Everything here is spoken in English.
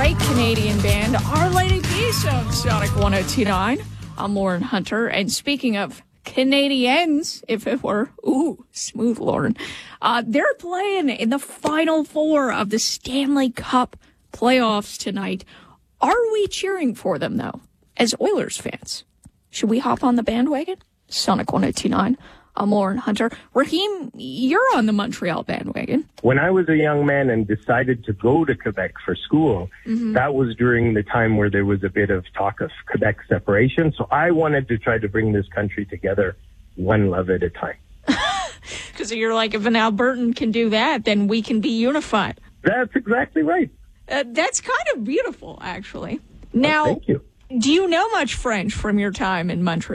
great Canadian band, Our Lady Peace on Sonic 102.9. I'm Lauren Hunter, and speaking of Canadians, if it were, smooth Lauren, they're playing in the Final Four of the Stanley Cup playoffs tonight. Are we cheering for them, though, as Oilers fans? Should we hop on the bandwagon? Sonic 102.9. I'm Lauren Hunter. Raheem, you're on the Montreal bandwagon. When I was a young man and decided to go to Quebec for school, that was during the time where there was a bit of talk of Quebec separation. So I wanted to try to bring this country together one love at a time. Because you're like, if an Albertan can do that, then we can be unified. That's exactly right. That's kind of beautiful, actually. Now, thank you. Do you know much French from your time in Montreal?